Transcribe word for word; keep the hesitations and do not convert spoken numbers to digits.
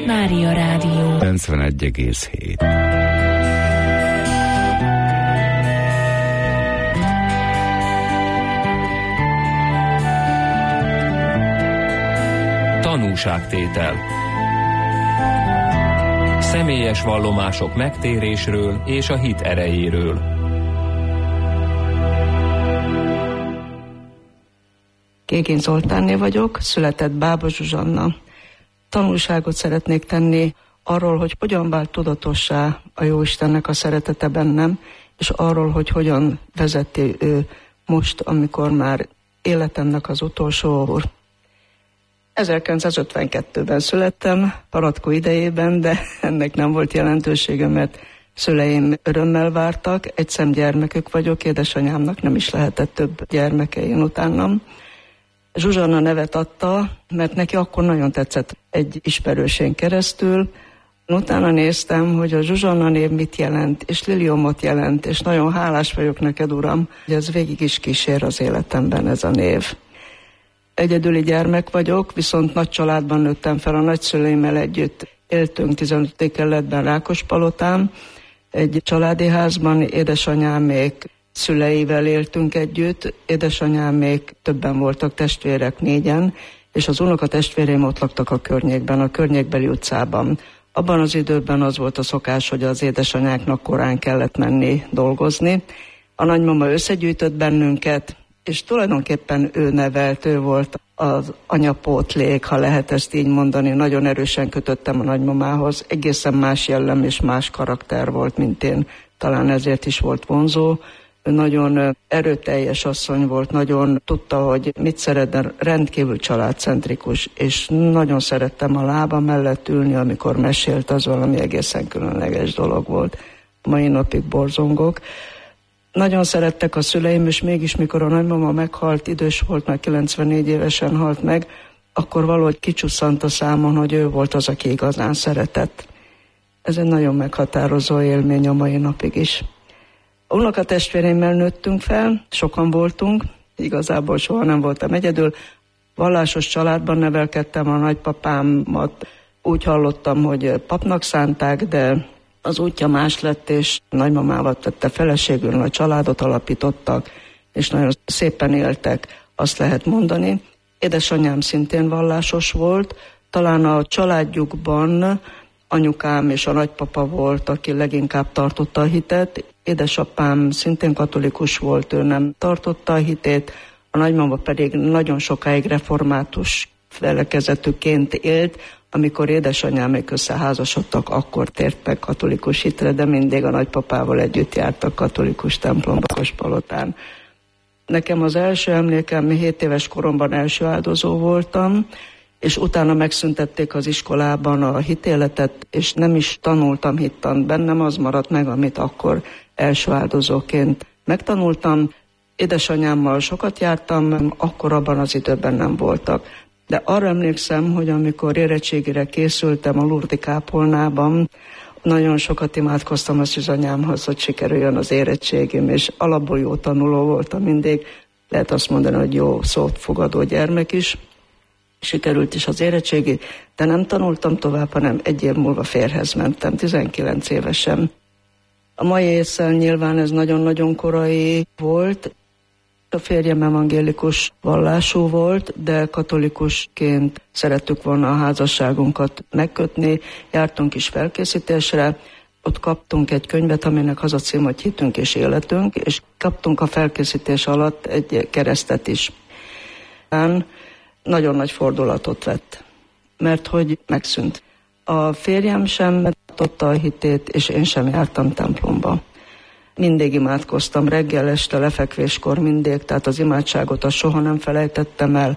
Mária Rádió kilencvenegy egész hét. Tanúságtétel. Személyes vallomások megtérésről és a hit erejéről. Gégén Zoltánné vagyok, született Bába Zsuzsanna. Tanulságot szeretnék tenni arról, hogy hogyan vált tudatossá a Jóistennek a szeretete bennem, és arról, hogy hogyan vezeti ő most, amikor már életemnek az utolsó úr. ezerkilencszázötvenkettőben születtem, Paratkó idejében, de ennek nem volt jelentősége, mert szüleim örömmel vártak, egy szemgyermekük vagyok, édesanyámnak nem is lehetett több gyermeke én utánam. Zsuzsanna nevet adta, mert neki akkor nagyon tetszett egy ismerősén keresztül. Utána néztem, hogy a Zsuzsanna név mit jelent, és liliomot jelent, és nagyon hálás vagyok neked, Uram, hogy ez végig is kísér az életemben ez a név. Egyedüli gyermek vagyok, viszont nagy családban nőttem fel, a nagyszüleimmel együtt éltünk tizenötödik kerületben Rákospalotán, egy családi házban, édesanyámék szüleivel éltünk együtt, édesanyámék többen voltak, testvérek négyen, és az unoka testvéreim ott laktak a környékben, a környékbeli utcában. Abban az időben az volt a szokás, hogy az édesanyáknak korán kellett menni dolgozni. A nagymama összegyűjtött bennünket, és tulajdonképpen ő nevelt, ő volt az anyapótlék, ha lehet ezt így mondani. Nagyon erősen kötöttem a nagymamához, egészen más jellem és más karakter volt, mint én. Talán ezért is volt vonzó. Ő nagyon erőteljes asszony volt, nagyon tudta, hogy mit szeretne, rendkívül családcentrikus, és nagyon szerettem a lába mellett ülni, amikor mesélt, az valami egészen különleges dolog volt. Mai napig borzongok. Nagyon szerettek a szüleim, és mégis mikor a nagymama meghalt, idős volt, már kilencvennégy évesen halt meg, akkor valahogy kicsusszant a számon, hogy ő volt az, aki igazán szeretett. Ez egy nagyon meghatározó élmény a mai napig is. A unokatestvéreimmel nőttünk fel, sokan voltunk, igazából soha nem voltam egyedül. Vallásos családban nevelkedtem, a nagypapámat úgy hallottam, hogy papnak szánták, de az útja más lett, és nagymamával tette feleségül, a családot alapítottak, és nagyon szépen éltek, azt lehet mondani. Édesanyám szintén vallásos volt, talán a családjukban anyukám és a nagypapa volt, aki leginkább tartotta a hitet. Édesapám szintén katolikus volt, ő nem tartotta a hitét, a nagymama pedig nagyon sokáig református felekezetűként élt. Amikor édesanyámék összeházasodtak, akkor tért meg katolikus hitre, de mindig a nagypapával együtt jártak katolikus templomba Kospalotán. Nekem az első emlékem, hét éves koromban első áldozó voltam, és utána megszüntették az iskolában a hitéletet, és nem is tanultam hittant. Bennem az maradt meg, amit akkor első áldozóként megtanultam. Édesanyámmal sokat jártam, akkor abban az időben nem voltak. De arra emlékszem, hogy amikor érettségire készültem a Lurdi kápolnában, nagyon sokat imádkoztam a szűzanyámhoz, hogy sikerüljön az érettségim, és alapból jó tanuló voltam mindig. Lehet azt mondani, hogy jó szót fogadó gyermek is. Sikerült is az érettségi, de nem tanultam tovább, hanem egy év múlva férjhez mentem, tizenkilenc évesen. A mai ésszel nyilván ez nagyon-nagyon korai volt. A férjem evangélikus vallású volt, de katolikusként szerettük volna a házasságunkat megkötni. Jártunk is felkészítésre, ott kaptunk egy könyvet, aminek az a cím, hogy Hitünk és életünk, és kaptunk a felkészítés alatt egy keresztet is. Nagyon nagy fordulatot vett, mert hogy megszűnt. A férjem sem tartotta a hitét, és én sem jártam templomba. Mindig imádkoztam, reggel, este, lefekvéskor mindig, tehát az imádságot azt soha nem felejtettem el.